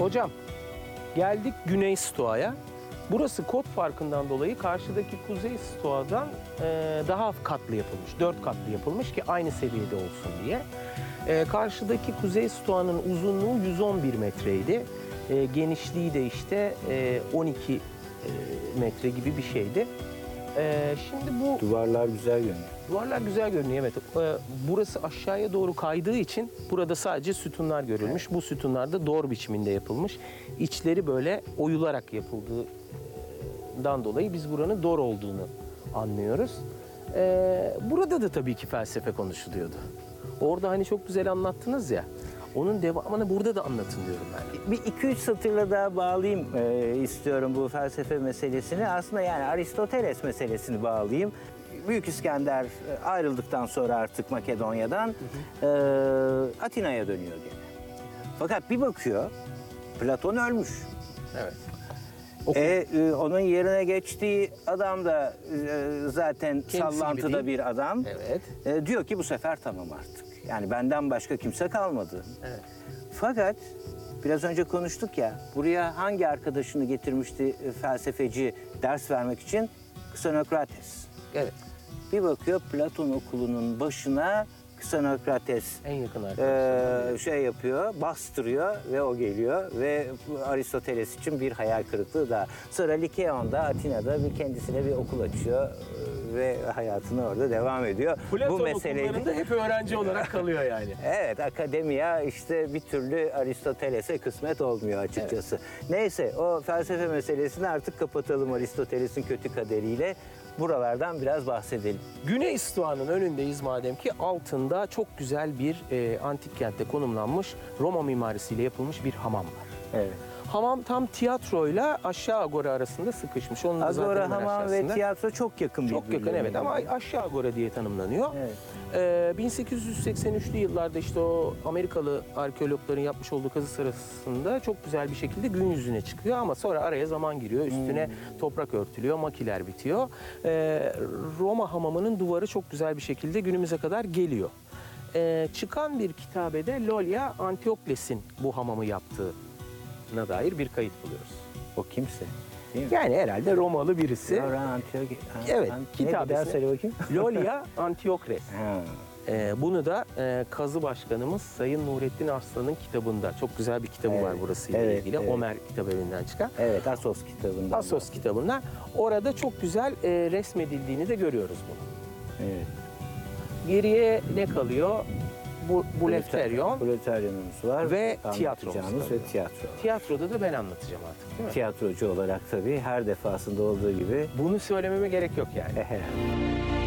Hocam, geldik Güney Stoa'ya. Burası kod farkından dolayı karşıdaki Kuzey Stoa'dan daha katlı yapılmış. 4 katlı yapılmış ki aynı seviyede olsun diye. Karşıdaki Kuzey Stoa'nın uzunluğu 111 metreydi. Genişliği de işte 12 metre gibi bir şeydi. Şimdi bu... Duvarlar güzel görünüyor. Duvarlar güzel görünüyor, evet. Burası aşağıya doğru kaydığı için burada sadece sütunlar görülmüş. Evet. Bu sütunlar da dor biçiminde yapılmış. İçleri böyle oyularak yapıldığından dolayı biz buranın dor olduğunu anlıyoruz. Burada da tabii ki felsefe konuşuluyordu. Orada hani çok güzel anlattınız ya. Onun devamını burada da anlatın diyorum ben. Bir 2-3 satırla daha bağlayayım istiyorum bu felsefe meselesini. Aslında yani Aristoteles meselesini bağlayayım. Büyük İskender ayrıldıktan sonra artık Makedonya'dan Atina'ya dönüyor gene. Fakat bir bakıyor, Platon ölmüş. Evet. Onun yerine geçtiği adam da zaten Kendisi sallantıda bir adam. Evet. Diyor ki bu sefer tamam artık. Yani benden başka kimse kalmadı. Evet. Fakat biraz önce konuştuk ya, buraya hangi arkadaşını getirmişti felsefeci ders vermek için? Xenokrates. Evet. Bir bakıyor Platon okulunun başına Xenokrates En yakın arkadaşlar. şey yapıyor, bastırıyor ve o geliyor ve Aristoteles için bir hayal kırıklığı daha. Sonra Likeon'da, Atina'da kendisine bir okul açıyor ve hayatını orada devam ediyor. Platon bu meseleyi okullarında hep öğrenci olarak kalıyor yani. Evet, akademiya işte bir türlü Aristoteles'e kısmet olmuyor açıkçası. Evet. Neyse, o felsefe meselesini artık kapatalım Aristoteles'in kötü kaderiyle. Buralardan biraz bahsedelim. Güney Stoa'nın önündeyiz madem ki altında çok güzel bir antik kentte konumlanmış Roma mimarisiyle yapılmış bir hamam var. Evet. Hamam tam tiyatroyla aşağı agora arasında sıkışmış. Onun da zaten Agora, hemen hamam aşağısında. ve tiyatro çok yakın birbirlerine. Çok yakın, evet, ama aşağı agora diye tanımlanıyor. Evet. 1883'lü yıllarda işte o Amerikalı arkeologların yapmış olduğu kazı sırasında çok güzel bir şekilde gün yüzüne çıkıyor ama sonra araya zaman giriyor. Üstüne toprak örtülüyor, makiler bitiyor. Roma hamamının duvarı çok güzel bir şekilde günümüze kadar geliyor. Çıkan bir kitabede Lolia Antiokles'in bu hamamı yaptığına dair bir kayıt buluyoruz. O kimse. Değil mi? Yani herhalde Romalı birisi. Evet, kitap daha ismi. söyle bakayım. Lolia Antiokles. Ha. Bunu da kazı başkanımız Sayın Nurettin Arslan'ın kitabında, çok güzel bir kitabı var burasıyla ilgili. Evet. Omer kitap evinden çıkan. Evet, Assos kitabında. Assos kitabından. Orada çok güzel resmedildiğini de görüyoruz bunu. Evet. Geriye ne kalıyor? Buleftarion Buleftarian'ımız var. ve tiyatromuz Anlatacağımız kalıyor. ve tiyatro. Tiyatroda da ben anlatacağım artık, değil mi? Tiyatrocu olarak tabii her defasında olduğu gibi. Bunu söylememe gerek yok yani.